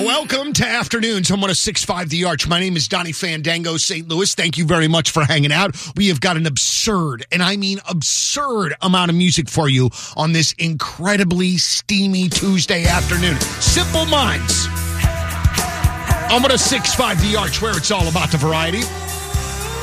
Welcome to Afternoons on 106.5 The Arch. My name is Donnie Fandango, St. Louis. Thank you very much for hanging out. We have got an absurd, and I mean absurd, amount of music for you on this incredibly steamy Tuesday afternoon. Simple Minds on 106.5 The Arch, where it's all about the variety.